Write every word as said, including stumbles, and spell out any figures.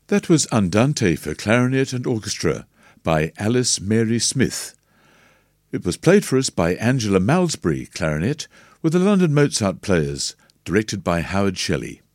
That was Andante for clarinet and orchestra by Alice Mary Smith. It was played for us by Angela Malmesbury, clarinet, with the London Mozart Players, directed by Howard Shelley.